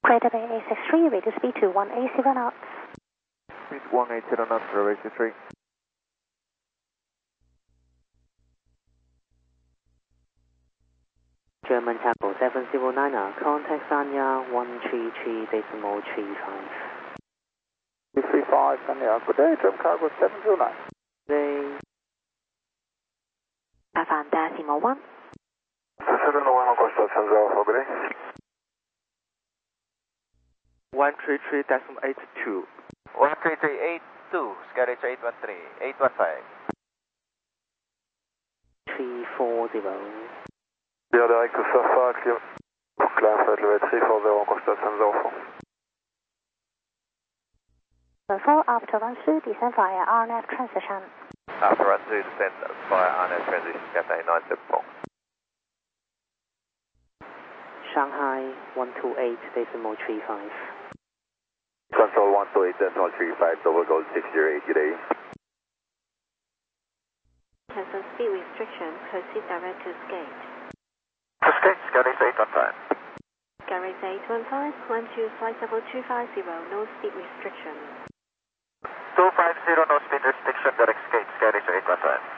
Greater Bay A63, radio speed 2180 knots. Speed 180 knots, runway 23. German Chapel 709er, contact Sanya 133.35. 335, Sanya, good day, German Cargo 709. Day. Afan Decimal 1. 701, Costa San Alpha, good day. 133.82. 13382, Skyreach 813, 815. 340. Via direct to Safa, clear. Climb flight level 340, Costa San Alpha. 4 after 12, descend via RNAV transition. After run 2, descend via RNAV transition, Cathay 974. Shanghai 128.35. Control 128.35, double gold 608, good day. Cancel speed restriction, proceed direct to Skate. To Skate, Skyreach 815. Garage 815, climb to flight level 250, no speed restriction. 250, no speed restriction, direct Skate, Skyreach 815.